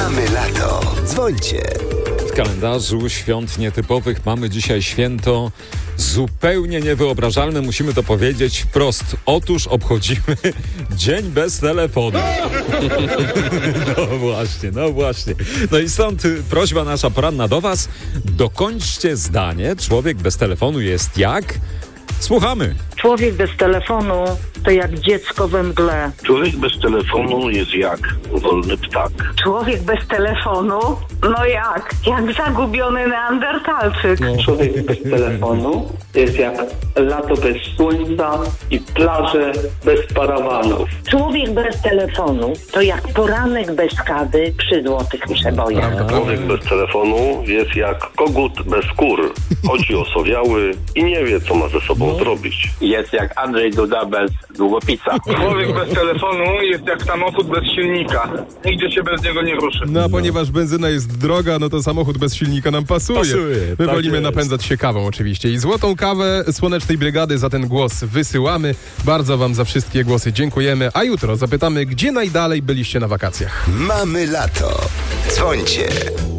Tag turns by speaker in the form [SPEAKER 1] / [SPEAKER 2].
[SPEAKER 1] Mamy lato. Dzwońcie.
[SPEAKER 2] W kalendarzu świąt nietypowych mamy dzisiaj święto zupełnie niewyobrażalne, musimy to powiedzieć wprost. Otóż obchodzimy Dzień bez telefonu. No właśnie. No i stąd prośba nasza poranna do Was. Dokończcie zdanie. Człowiek bez telefonu jest jak? Słuchamy.
[SPEAKER 3] Człowiek bez telefonu to jak dziecko we mgle.
[SPEAKER 4] Człowiek bez telefonu jest jak wolny ptak.
[SPEAKER 3] Człowiek bez telefonu? No jak? Jak zagubiony neandertalczyk.
[SPEAKER 5] Człowiek bez telefonu jest jak lato bez słońca i plaże bez parawanów.
[SPEAKER 3] Człowiek bez telefonu to jak poranek bez kawy przy złotych przebojach.
[SPEAKER 4] Człowiek bez telefonu jest jak kogut bez skór. Chodzi osowiały i nie wie, co ma ze sobą zrobić.
[SPEAKER 5] Jest jak Andrzej Duda bez długopisa.
[SPEAKER 6] Człowiek bez telefonu jest jak samochód bez silnika. Nigdzie się bez niego nie ruszy.
[SPEAKER 7] No a ponieważ benzyna jest droga, no to samochód bez silnika nam pasuje. My
[SPEAKER 2] tak
[SPEAKER 7] wolimy
[SPEAKER 2] jest.
[SPEAKER 7] napędzać się kawą oczywiście. I złotą kawę Słonecznej Brygady za ten głos wysyłamy. Bardzo wam za wszystkie głosy dziękujemy. A jutro zapytamy, gdzie najdalej byliście na wakacjach.
[SPEAKER 1] Mamy lato. Dzwońcie.